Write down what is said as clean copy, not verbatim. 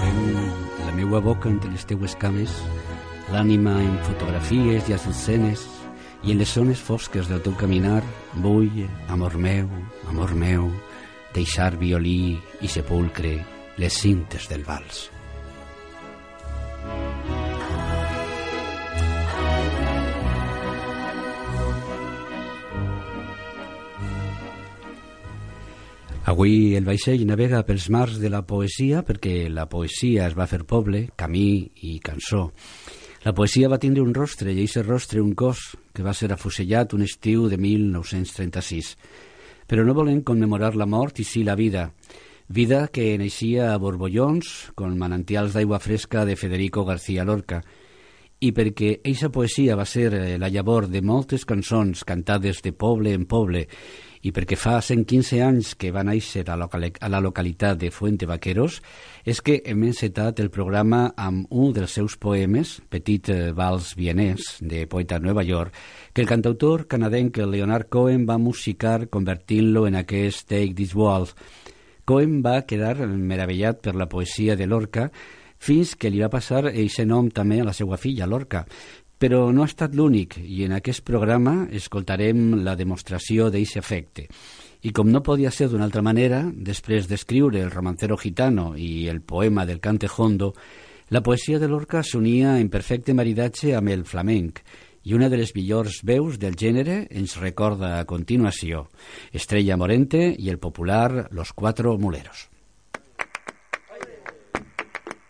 la meua boca entre les teues cames, l'ànima en fotografies i escenes, i en les zones fosques del teu caminar vull, amor meu, deixar violí i sepulcre les cintes del vals. Avui el vaixell navega pels mars de la poesia perquè la poesia es va fer poble, camí i cançó. La poesia va tindre un rostre i aquest rostre un cos que va ser afusellat un estiu de 1936. Però no volem commemorar la mort i sí la vida. Vida que naixia a borbollons con manantials d'aigua fresca de Federico García Lorca. I perquè eixa poesia va ser la llavor de moltes cançons cantades de poble en poble, i perquè fa 115 anys que va néixer a la localitat de Fuente Vaqueros, és que hem encetat el programa amb un dels seus poemes, Petit Vals Vienès, de Poeta de Nova York, que el cantautor canadenc Leonard Cohen va musicar convertint-lo en aquest Take This Waltz. Cohen va quedar meravellat per la poesia de Lorca fins que li va passar aquest nom també a la seva filla, Lorca. Però no ha estat l'únic, i en aquest programa escoltarem la demostració d'aquest efecte. I com no podia ser d'una altra manera, després d'escriure el romancero gitano i el poema del cante hondo, la poesia de Lorca s'unia en perfecte maridatge amb el flamenc, i una de les millors veus del gènere ens recorda a continuació Estrella Morente i el popular Los Cuatro Muleros.